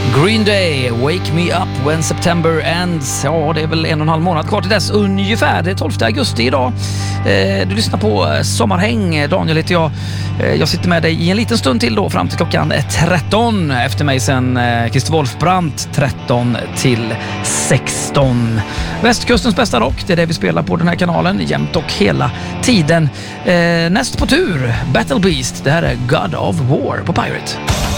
Green Day, Wake Me Up When September Ends. Ja, det är väl 1,5 månad kvar till dess ungefär. Det är 12 augusti idag. Du lyssnar på Sommarhäng. Daniel heter jag. Jag sitter med dig i en liten stund till då, fram till klockan 13. Efter mig sen Christer Wolfbrandt 13 till 16. Västkustens bästa rock, det är det vi spelar på den här kanalen jämt och hela tiden. Näst på tur, Battle Beast. Det här är God of War på Pirate.